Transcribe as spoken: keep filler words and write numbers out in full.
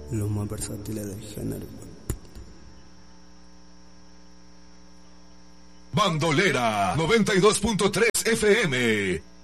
los más versátiles del género. Bandolera noventa y dos punto tres F M.